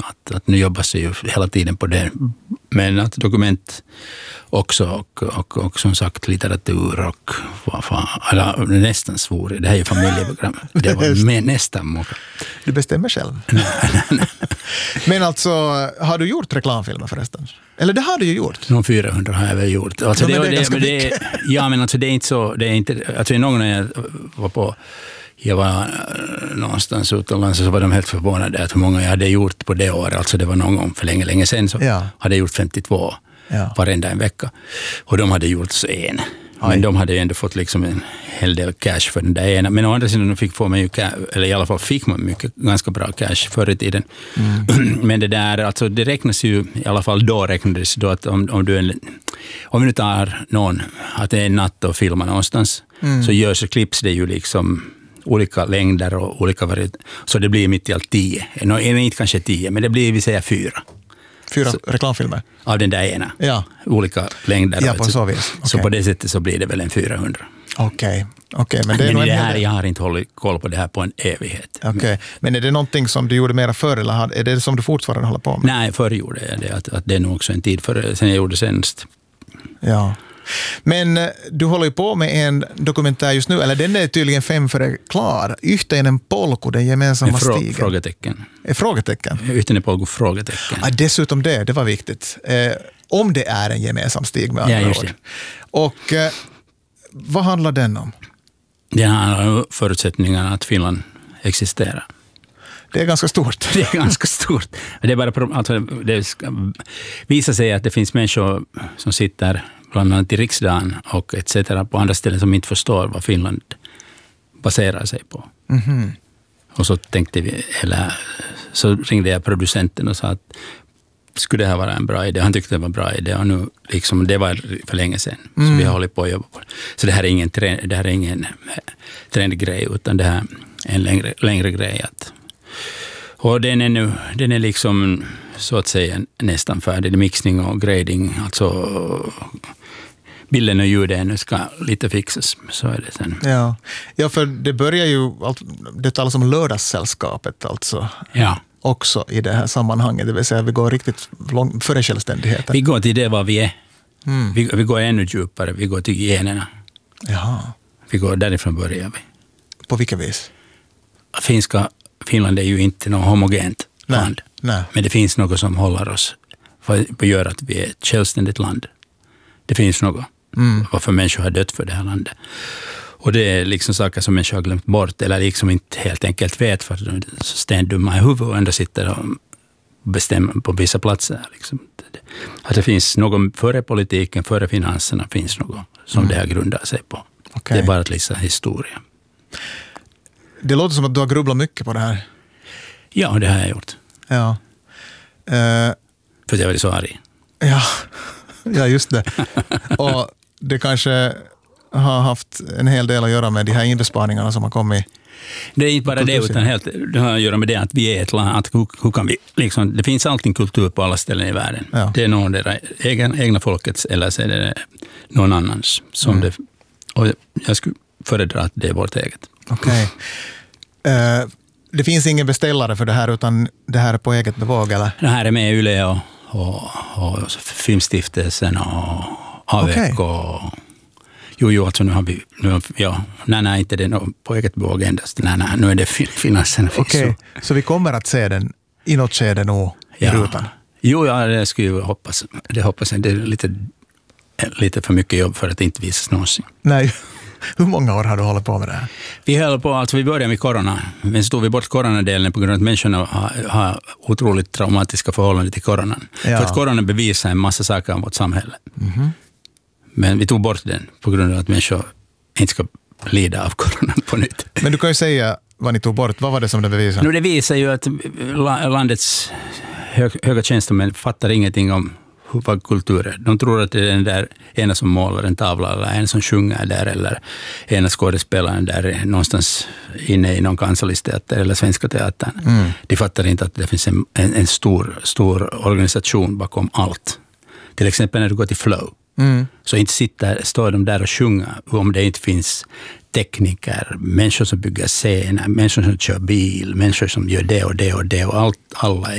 att nu jobbas ju hela tiden på det. Men att dokument också och som sagt litteratur och eller nästan svår. Det här är ju familjeprogram. Det var med nästan många. Du bestämmer själv. Nej. Men alltså, har du gjort reklamfilmer förresten? Eller det har du ju gjort. Någon 400 har jag väl gjort. Alltså men det är ganska mycket. Ja, men alltså det är inte så, det är inte, alltså någon gång när jag var någonstans utomlands så var de helt förvånade att hur många jag hade gjort på det året. Alltså det var någon gång för länge sedan så hade jag gjort 52 varenda en vecka. Och de hade gjort så en. Men de hade ju ändå fått liksom en hel del cash för den där ena. Men å andra sidan får man ju, eller i alla fall fick man mycket, ganska bra cash förr i tiden. Men det där, alltså det räknas ju, i alla fall då räknades då att om du tar någon, att det är en natt och filmar någonstans, så klipps det ju liksom olika längder och olika varianter. Så det blir mitt i allt 10. Inte kanske 10, men det blir vi säger 4. 4 reklamfilmer? Av den där ena. Ja. Olika längder. Ja, på så vis. Okay. Så på det sättet så blir det väl en 400. Okej. Men det här, jag har inte hållit koll på det här på en evighet. Okej. Men är det någonting som du gjorde mera förr eller är det som du fortfarande håller på med? Nej, förr gjorde jag det. Att det är nog också en tid sen jag gjorde senast. Ja. Men du håller ju på med en dokumentär just nu, eller den är tydligen 5 före klar. Yhteinen polku, den gemensamma stigen. Frågetecken. Frågetecken? Yhteinen polku, frågetecken. Dessutom det var viktigt. Om det är en gemensam stig med andra ord. Och vad handlar den om? Det handlar om förutsättningarna att Finland existerar. Det är ganska stort. Det är ganska stort. Det är bara, alltså, det visar sig att det finns människor som sitter bland annat i riksdagen och etc. på andra ställen som inte förstår vad Finland baserar sig på. Mm-hmm. Och så tänkte vi, eller så ringde jag producenten och sa att skulle det här vara en bra idé? Han tyckte det var en bra idé och nu liksom, det var för länge sedan. Så vi har hållit på att jobba på det. Så det här är ingen trendgrej utan det här är en längre grej. Och den är liksom så att säga nästan färdig. Mixning och grading, alltså bilden och ljudet ska lite fixas, så är det sen. Ja, för det börjar ju, det talas om lördagssällskapet alltså. Ja. Också i det här sammanhanget, det vill säga vi går riktigt långt före självständigheten. Vi går till det vad vi är. Vi går ännu djupare, vi går till generna. Jaha. Vi går därifrån börjar vi. På vilka vis? Finland är ju inte något homogent land. Nej. Men det finns något som håller oss för att göra att vi är ett självständigt land. Det finns något. Varför människor har dött för det här landet. Och det är liksom saker som människor har glömt bort eller liksom inte helt enkelt vet för att de är så stendumma i huvudet och ändå sitter och bestämmer på vissa platser. Liksom. Att det finns något före politiken, före finanserna finns något som det här grundar sig på. Okay. Det är bara att läsa historia. Det låter som att du har grubblat mycket på det här. Ja, det har jag gjort. Ja. För jag var så arg. Ja, just det. Och det kanske har haft en hel del att göra med de här inbesparingarna som har kommit. Det är inte bara det, utan det har att göra med det att vi är ett land. Att hur kan vi, liksom, det finns alltid kultur på alla ställen i världen. Ja. Det är någon av det egna folkets eller så är det någon annans. Som det, och jag skulle föredra att det är vårt eget. Okej. Det finns ingen beställare för det här utan det här är på eget bevåg, eller? Det här är med Yle och Filmstiftelsen och AVK och Jo, alltså nu har vi, nej, inte det på eget bevåg endast. Nej, nu är det finanserna. Okej, så vi kommer att se den i något skede nu i rutan? Jo, det skulle jag hoppas. Det hoppas jag. Det är lite för mycket jobb för att det inte visas någonsin. Nej. Hur många år har du hållit på med det här? Vi började med corona. Men så tog vi bort coronadelen på grund av att människorna har otroligt traumatiska förhållanden till coronan. Ja. För att corona bevisar en massa saker om vårt samhälle. Mm-hmm. Men vi tog bort den på grund av att människor inte ska lida av corona på nytt. Men du kan ju säga vad ni tog bort. Vad var det som det bevisade? Det visar ju att landets höga tjänstemän fattar ingenting om vad kultur är. De tror att det är den där ena som målar en tavla eller en som sjunger där eller ena skådespelaren där någonstans inne i någon kansallisteater eller svenska teatern. De fattar inte att det finns en stor organisation bakom allt. Till exempel när du går till Flow. Så inte står de där och sjunger om det inte finns tekniker, människor som bygger scener, människor som kör bil, människor som gör det och det och det och alla